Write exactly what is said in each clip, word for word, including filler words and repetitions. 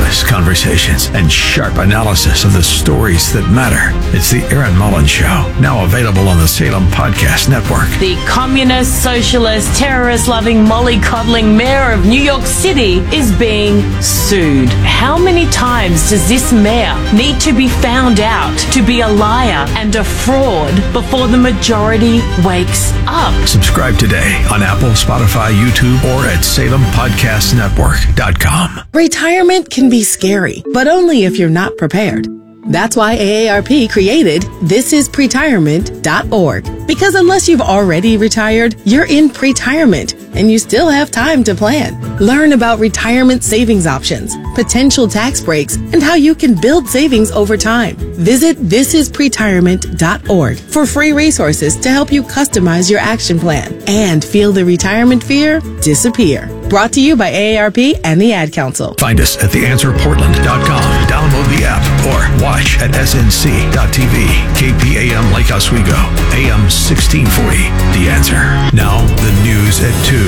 honest conversations, and sharp analysis of the stories that matter. It's the Aaron Mullins Show, now available on the Salem Podcast Network. The communist, socialist, terrorist-loving, mollycoddling mayor of New York City is being sued. How many times does this mayor need to be found out to be a liar and a fraud before the majority wakes up? Subscribe today on Apple, Spotify, YouTube, or at salem podcast network dot com. Retirement can be scary, but only if you're not prepared. That's why A A R P created this is pretirement dot org. Because unless you've already retired, you're in pretirement and you still have time to plan. Learn about retirement savings options, potential tax breaks, and how you can build savings over time. Visit this is pretirement dot org for free resources to help you customize your action plan and feel the retirement fear disappear. Brought to you by A A R P and the Ad Council. Find us at the answer portland dot com. Download the app or watch at S N C dot T V. K P A M Lake Oswego, A M sixteen forty. The Answer. Now the news at two.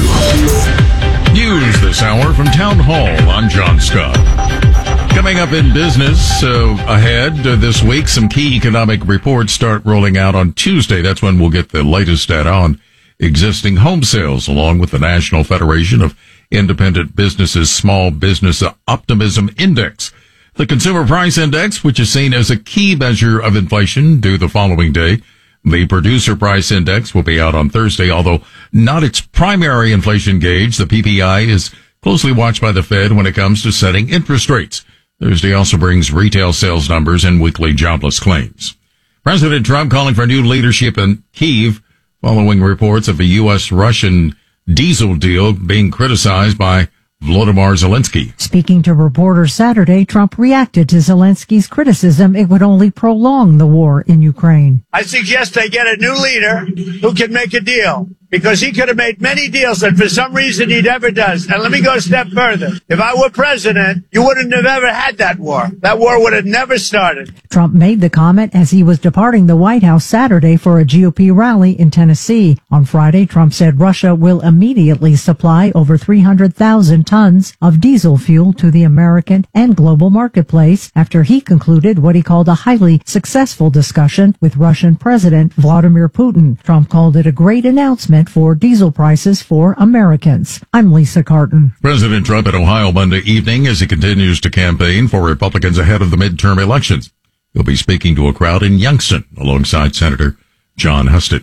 News this hour from Town Hall. I'm John Scott. Coming up in business uh, ahead uh, this week, some key economic reports start rolling out on Tuesday. That's when we'll get the latest data on existing home sales, along with the National Federation of Independent Businesses Small Business Optimism Index. The Consumer Price Index, which is seen as a key measure of inflation, due the following day. The Producer Price Index will be out on Thursday, although not its primary inflation gauge. The P P I is closely watched by the Fed when it comes to setting interest rates. Thursday also brings retail sales numbers and weekly jobless claims. President Trump calling for new leadership in Kyiv following reports of a U S Russian diesel deal being criticized by Volodymyr Zelensky. Speaking to reporters Saturday, Trump reacted to Zelensky's criticism it would only prolong the war in Ukraine. I suggest they get a new leader who can make a deal, because he could have made many deals that for some reason he never does. And let me go a step further. If I were president, you wouldn't have ever had that war. That war would have never started. Trump made the comment as he was departing the White House Saturday for a G O P rally in Tennessee. On Friday, Trump said Russia will immediately supply over three hundred thousand tons of diesel fuel to the American and global marketplace after he concluded what he called a highly successful discussion with Russian President Vladimir Putin. Trump called it a great announcement for diesel prices for Americans. I'm Lisa Carton. President Trump at Ohio Monday evening as he continues to campaign for Republicans ahead of the midterm elections. He'll be speaking to a crowd in Youngstown alongside Senator John Husted.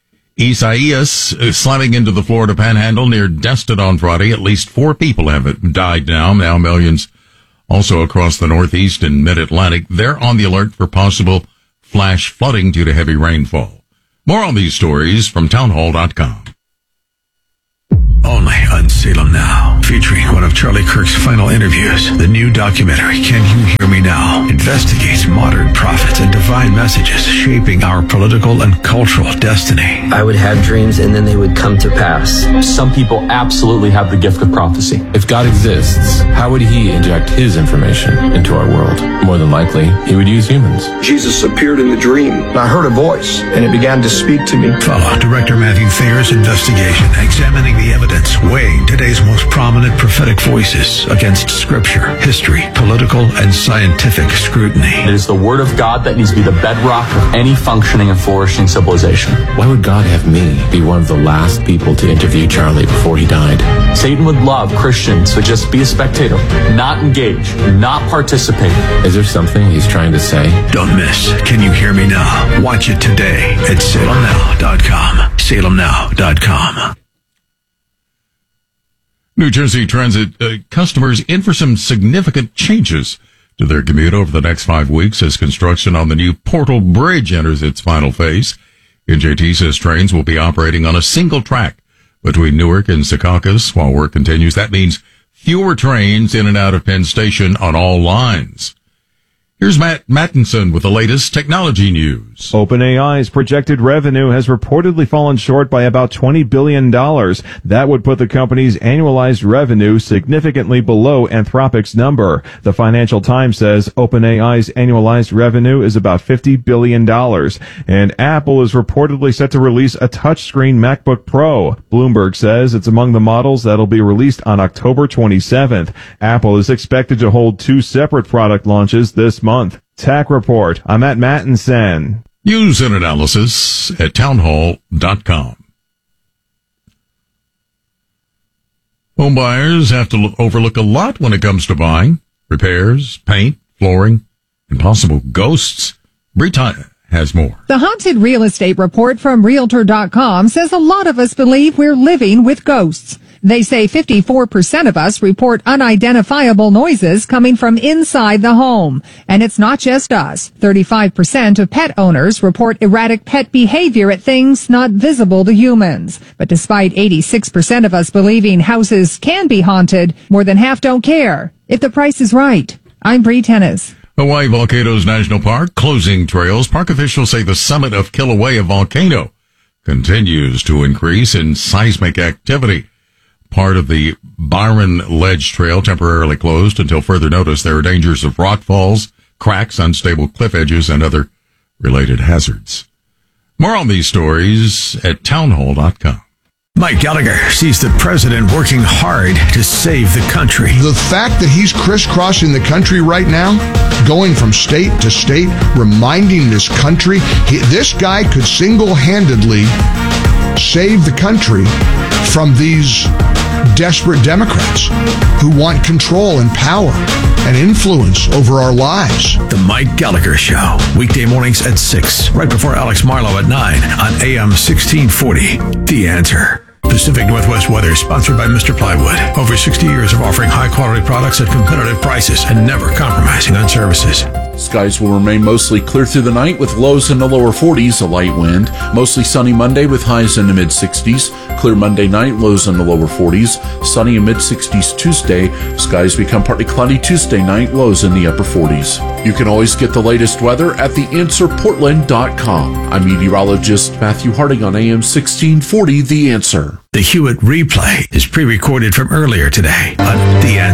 Isaias is slamming into the Florida Panhandle near Destin on Friday. At least four people have died now. Now millions also across the Northeast and Mid-Atlantic. They're on the alert for possible flash flooding due to heavy rainfall. More on these stories from town hall dot com. Only on Salem Now, featuring one of Charlie Kirk's final interviews. The new documentary, Can You Hear Me Now?, investigates modern prophets and divine messages shaping our political and cultural destiny. I would have dreams and then they would come to pass. Some people absolutely have the gift of prophecy. If God exists, how would he inject his information into our world? More than likely, he would use humans. Jesus appeared in the dream, and I heard a voice, and it began to speak to me. Follow Director Matthew Thayer's investigation, examining the evidence, weighing today's most prominent prophetic voices against scripture, history, political, and scientific scrutiny. It is the word of God that needs to be the bedrock of any functioning and flourishing civilization. Why would God have me be one of the last people to interview Charlie before he died? Satan would love Christians to just be a spectator, not engage, not participate. Is there something he's trying to say? Don't miss Can You Hear Me Now? Watch it today at salem now dot com. salem now dot com. New Jersey Transit uh, customers in for some significant changes to their commute over the next five weeks as construction on the new Portal Bridge enters its final phase. N J T says trains will be operating on a single track between Newark and Secaucus while work continues. That means fewer trains in and out of Penn Station on all lines. Here's Matt Mattinson with the latest technology news. OpenAI's projected revenue has reportedly fallen short by about twenty billion dollars. That would put the company's annualized revenue significantly below Anthropic's number. The Financial Times says OpenAI's annualized revenue is about fifty billion dollars. And Apple is reportedly set to release a touchscreen MacBook Pro. Bloomberg says it's among the models that'll be released on October twenty-seventh. Apple is expected to hold two separate product launches this month. Month. Tech Report. I'm at Mattinson. News and analysis at townhall dot com. Home buyers have to look, overlook a lot when it comes to buying. Repairs, paint, flooring, and possible ghosts. Brita has more. The Haunted Real Estate Report from Realtor dot com says a lot of us believe we're living with ghosts. They say fifty-four percent of us report unidentifiable noises coming from inside the home. And it's not just us. thirty-five percent of pet owners report erratic pet behavior at things not visible to humans. But despite eighty-six percent of us believing houses can be haunted, more than half don't care if the price is right. I'm Bree Tennis. Hawaii Volcanoes National Park closing trails. Park officials say the summit of Kilauea volcano continues to increase in seismic activity. Part of the Byron Ledge Trail temporarily closed until further notice. There are dangers of rock falls, cracks, unstable cliff edges, and other related hazards. More on these stories at townhall dot com. Mike Gallagher sees the president working hard to save the country. The fact that he's crisscrossing the country right now, going from state to state, reminding this country, he, this guy could single-handedly save the country from these desperate Democrats who want control and power and influence over our lives. The Mike Gallagher Show, weekday mornings at six, right before Alex Marlowe at nine on A M sixteen forty. The Answer. Pacific Northwest weather, sponsored by Mister Plywood. Over sixty years of offering high-quality products at competitive prices and never compromising on services. Skies will remain mostly clear through the night with lows in the lower forties, a light wind. Mostly sunny Monday with highs in the mid-sixties. Clear Monday night, lows in the lower forties. Sunny and mid-sixties Tuesday. Skies become partly cloudy Tuesday night, lows in the upper forties. You can always get the latest weather at the answer portland dot com. I'm meteorologist Matthew Harding on A M sixteen forty, The Answer. The Hewitt replay is pre-recorded from earlier today on The Answer.